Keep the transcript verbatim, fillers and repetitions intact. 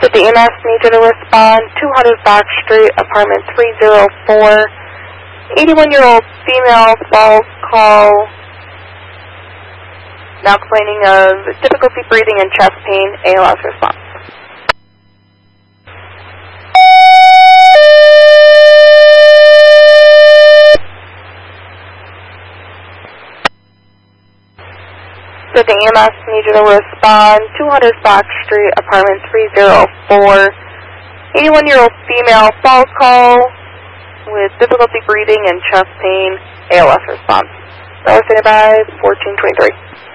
So the E M S needs you to respond, two hundred Fox Street, apartment three oh four. eighty-one-year-old female falls call, now complaining of difficulty breathing and chest pain, A L S response. So the E M S needs you to respond, two hundred Fox Street, apartment three oh four. eighty-one-year-old female falls call with difficulty breathing and chest pain, A L S response. That was by fourteen twenty-three.